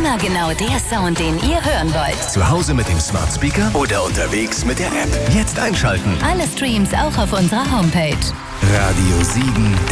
Immer genau der Sound, den ihr hören wollt. Zu Hause mit dem Smart Speaker oder unterwegs mit der App. Jetzt einschalten. Alle Streams auch auf unserer Homepage. Radio Siegen.